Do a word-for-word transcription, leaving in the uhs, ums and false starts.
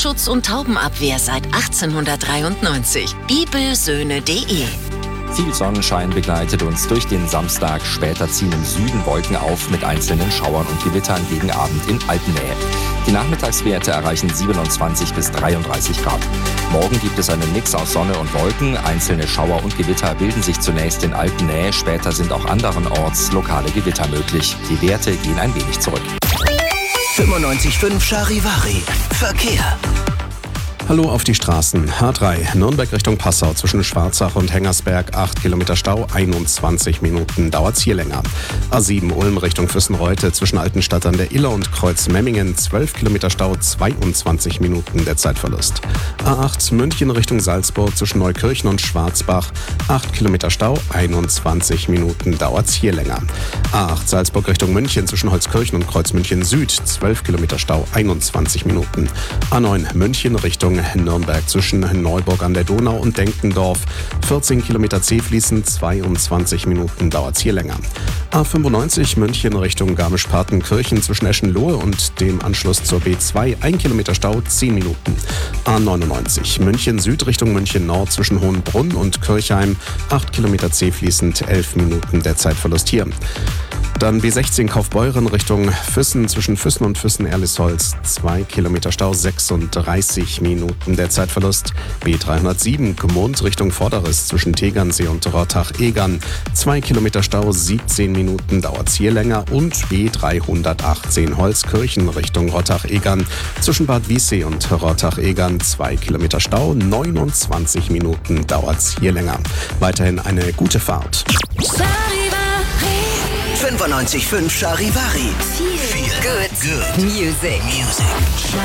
Brandschutz und Taubenabwehr seit achtzehnhundertdreiundneunzig. bibelsöhne punkt de. Viel Sonnenschein begleitet uns durch den Samstag. Später ziehen im Süden Wolken auf mit einzelnen Schauern und Gewittern gegen Abend in Alpennähe. Die Nachmittagswerte erreichen siebenundzwanzig bis dreiunddreißig Grad. Morgen gibt es einen Mix aus Sonne und Wolken. Einzelne Schauer und Gewitter bilden sich zunächst in Alpennähe. Später sind auch anderenorts lokale Gewitter möglich. Die Werte gehen ein wenig zurück. fünfundneunzig Komma fünf Charivari. Verkehr. Hallo auf die Straßen. H drei, Nürnberg Richtung Passau zwischen Schwarzach und Hengersberg, acht Kilometer Stau, einundzwanzig Minuten, dauert's hier länger. A sieben, Ulm Richtung Füssenreute zwischen Altenstadt an der Iller und Kreuz Memmingen, zwölf Kilometer Stau, zweiundzwanzig Minuten der Zeitverlust. A acht, München Richtung Salzburg zwischen Neukirchen und Schwarzbach, acht Kilometer Stau, einundzwanzig Minuten, dauert's hier länger. A acht, Salzburg Richtung München zwischen Holzkirchen und Kreuz München Süd, zwölf Kilometer Stau, einundzwanzig Minuten. A neun, München Richtung Nürnberg zwischen Neuburg an der Donau und Denkendorf. vierzehn Kilometer Zähfließen, zweiundzwanzig Minuten dauert's hier länger. A fünfundneunzig München Richtung Garmisch-Partenkirchen zwischen Eschenlohe und dem Anschluss zur B zwei, ein Kilometer Stau, zehn Minuten. A neunundneunzig München Süd Richtung München Nord zwischen Hohenbrunn und Kirchheim, acht Kilometer Zähfließend, elf Minuten der Zeitverlust hier. Dann B sechzehn Kaufbeuren Richtung Füssen zwischen Füssen und Füssen-Erlisholz, zwei Kilometer Stau, sechsunddreißig Minuten der Zeitverlust. B dreihundertsieben Gmund Richtung Vorderriss zwischen Tegernsee und Rottach-Egern, zwei Kilometer Stau, siebzehn Minuten dauert's hier länger. Und B dreihundertachtzehn Holzkirchen Richtung Rottach-Egern zwischen Bad Wiessee und Rottach-Egern, zwei Kilometer Stau, neunundzwanzig Minuten dauert's hier länger. Weiterhin eine gute Fahrt. fünfundneunzig Komma fünf Charivari. Feel good. Good. Music. Music.